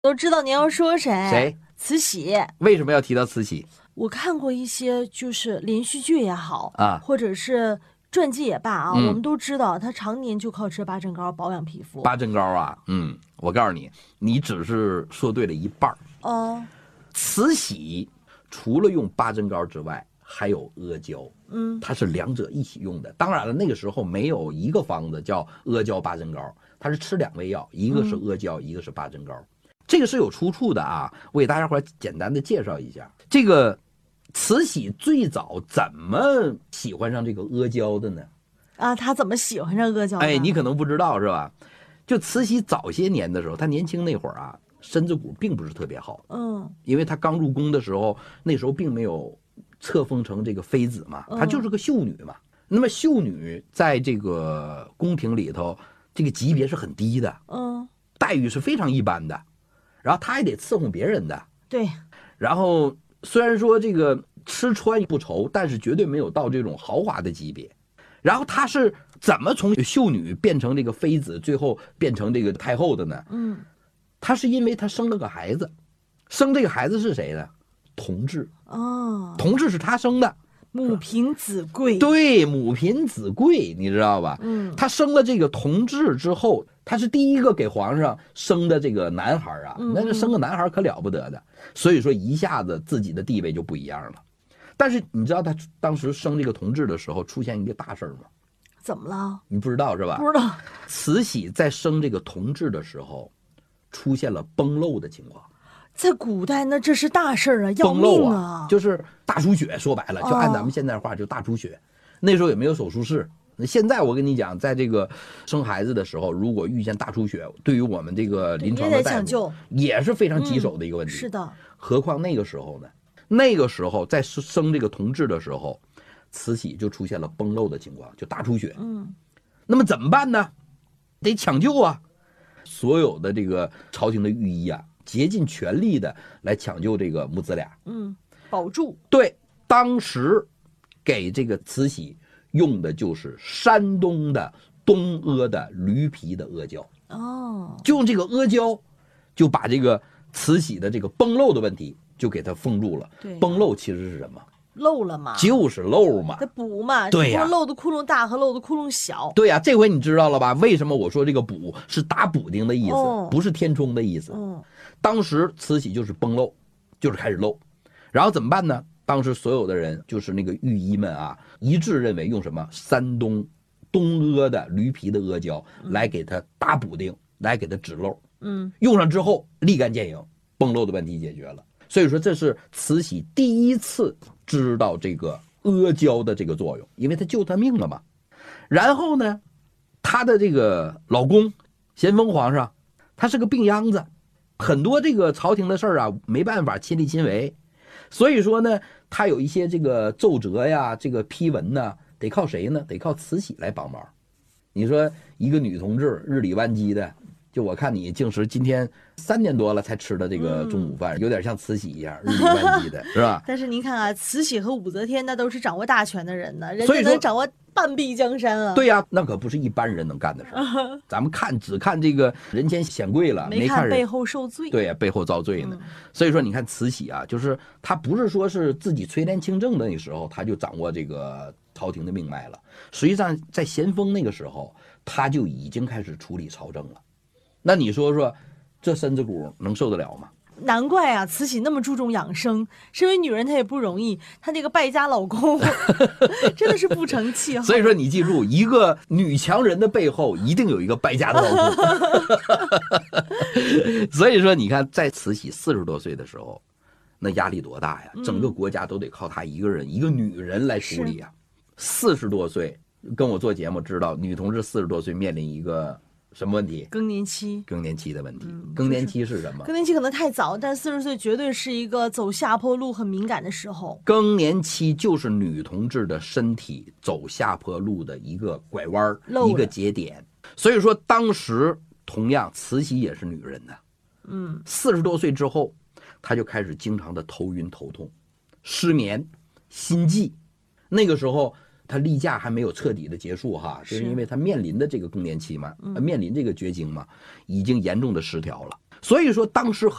都知道您要说谁？ 谁？ 慈禧。 为什么要提到慈禧？ 我看过一些就是连续剧也好啊， 或者是传记也罢啊， 我们都知道她常年就靠吃八珍糕保养皮肤。 八珍糕啊，我告诉你，你只是说对了一半。慈禧除了用八珍糕之外，还有阿胶，它是两者一起用的。当然了，那个时候没有一个方子叫阿胶八珍糕，它是吃两味药，一个是阿胶，一个是八珍糕。这个是有出处的啊，我给大家伙简单的介绍一下。这个慈禧最早怎么喜欢上这个阿胶的呢？ 啊，她怎么喜欢上阿胶的？ 你可能不知道是吧？就慈禧早些年的时候，她年轻那会儿啊，身子骨并不是特别好，因为她刚入宫的时候，那时候并没有册封成这个妃子嘛，她就是个秀女嘛。那么秀女在这个宫廷里头，这个级别是很低的，待遇是非常一般的，然后她还得伺候别人的， 对。 然后虽然说这个吃穿不愁，但是绝对没有到这种豪华的级别。然后她是怎么从秀女变成这个妃子，最后变成这个太后的呢？她是因为她生了个孩子，生这个孩子是谁呢？同治。同治是她生的， 母凭子贵。 对，母凭子贵，你知道吧？她生了这个同治之后，她是第一个给皇上生的这个男孩啊，那生个男孩可了不得的，所以说一下子自己的地位就不一样了。但是你知道她当时生这个同治的时候出现一个大事吗？ 怎么了？ 你不知道是吧？ 不知道。 慈禧在生这个同治的时候出现了崩漏的情况。 在古代那这是大事啊，要命啊！ 就是大出血，说白了就按咱们现在话就大出血。那时候也没有手术室，现在我跟你讲，在这个生孩子的时候，如果遇见大出血，对于我们这个临床的大夫也是非常棘手的一个问题。 是的。 何况那个时候呢？那个时候在生这个同治的时候，慈禧就出现了崩漏的情况，就大出血。那么怎么办呢？得抢救啊！所有的这个朝廷的御医啊，竭尽全力的来抢救这个母子俩， 保住。 对，当时给这个慈禧用的就是山东的东阿的驴皮的阿胶。就用这个阿胶，就把这个慈禧的这个崩漏的问题就给它封住了。 对， 崩漏其实是什么？ 漏了嘛， 就是漏嘛， 它补嘛。 对呀， 漏的窟窿大和漏的窟窿小。 对呀，这回你知道了吧？为什么我说这个补是打补丁的意思，不是填充的意思。当时慈禧就是崩漏，就是开始漏，然后怎么办呢？当时所有的人就是那个御医们啊，一致认为用什么山东东阿的驴皮的阿胶来给它打补丁，来给它止漏。用上之后立竿见影，崩漏的问题解决了。所以说这是慈禧第一次知道这个阿胶的这个作用，因为她救她命了嘛。然后呢，她的这个老公咸丰皇上，他是个病秧子，很多这个朝廷的事儿啊没办法亲力亲为，所以说呢，他有一些这个奏折呀，这个批文呢，得靠谁呢？得靠慈禧来帮忙。你说一个女同志日理万机的，就我看你净是今天3点多了才吃的这个中午饭，有点像慈禧一样日理万机的，是吧？ 但是您看啊，慈禧和武则天那都是掌握大权的人呢，人家能掌握半壁江山啊。 对呀，那可不是一般人能干的事咱们只看这个人前显贵了，没看背后受罪。 对呀，背后遭罪呢。所以说你看慈禧啊，就是她不是说是自己垂帘听政的那时候，她就掌握这个朝廷的命脉了。实际上在咸丰那个时候，她就已经开始处理朝政了。那你说说，这身子骨能受得了吗？ 难怪啊，慈禧那么注重养生。身为女人，她也不容易，她那个败家老公真的是不成器。 所以说，你记住，一个女强人的背后一定有一个败家的老公。所以说，你看，在慈禧40多岁的时候，那压力多大呀！整个国家都得靠她一个人，一个女人来处理啊。40多岁，跟我做节目知道，女同志40多岁面临一个什么问题？ 更年期的问题。更年期是什么？ 更年期可能太早，但40岁绝对是一个走下坡路很敏感的时候。 更年期就是女同志的身体走下坡路的一个拐弯，一个节点。所以说，当时同样慈禧也是女人呢。40多岁之后，她就开始经常的头晕头痛、失眠、心悸。那个时候她例假还没有彻底的结束哈，就是因为她面临的这个更年期嘛，面临这个绝经嘛，已经严重的失调了。 所以说当时